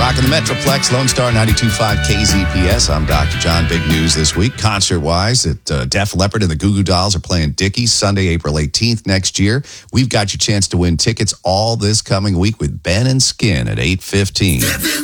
Rocking the Metroplex, Lone Star 92.5 KZPS. I'm Dr. John. Big news this week. Concert-wise, Def Leppard and the Goo Goo Dolls are playing Dickies Sunday, April 18th next year. We've got your chance to win tickets all this coming week with Ben and Skin at 8:15.